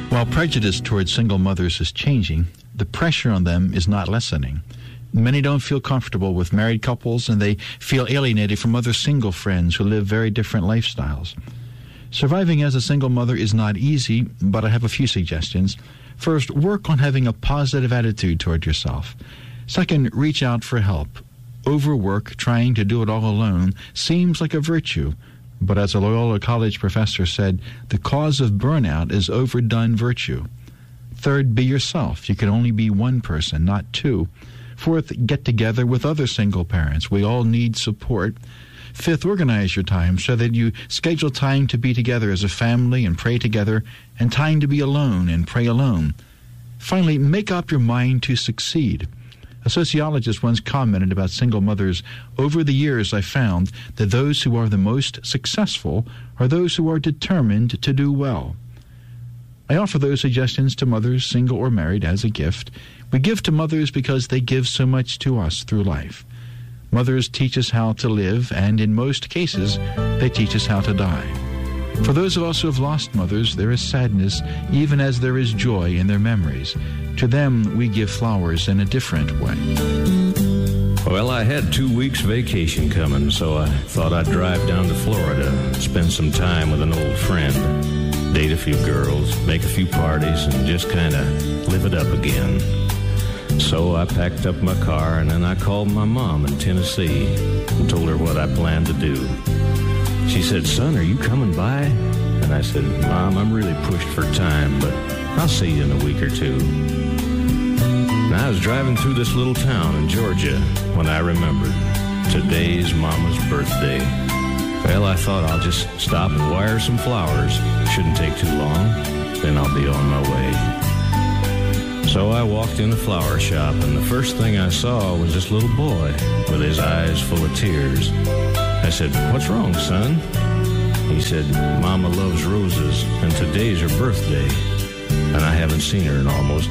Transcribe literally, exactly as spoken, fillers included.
While prejudice towards single mothers is changing, the pressure on them is not lessening. Many don't feel comfortable with married couples, and they feel alienated from other single friends who live very different lifestyles. Surviving as a single mother is not easy, but I have a few suggestions. First, work on having a positive attitude toward yourself. Second, reach out for help. Overwork, trying to do it all alone, seems like a virtue. But as a Loyola College professor said, the cause of burnout is overdone virtue. Third, be yourself. You can only be one person, not two. Fourth, get together with other single parents. We all need support. Fifth, organize your time so that you schedule time to be together as a family and pray together, and time to be alone and pray alone. Finally, make up your mind to succeed. A sociologist once commented about single mothers, "Over the years I found that those who are the most successful are those who are determined to do well." I offer those suggestions to mothers, single or married, as a gift. We give to mothers because they give so much to us through life. Mothers teach us how to live, and in most cases, they teach us how to die. For those of us who have lost mothers, there is sadness, even as there is joy in their memories. To them, we give flowers in a different way. Well, I had two weeks vacation coming, so I thought I'd drive down to Florida, spend some time with an old friend, date a few girls, make a few parties, and just kind of live it up again. So I packed up my car, and then I called my mom in Tennessee and told her what I planned to do. She said, "Son, are you coming by?" And I said, "Mom, I'm really pushed for time, but I'll see you in a week or two." And I was driving through this little town in Georgia when I remembered today's Mama's birthday. Well, I thought I'll just stop and wire some flowers. Shouldn't take too long, then I'll be on my way. So I walked in a flower shop, and the first thing I saw was this little boy with his eyes full of tears. I said, "What's wrong, son?" He said, "Mama loves roses, and today's her birthday, and I haven't seen her in almost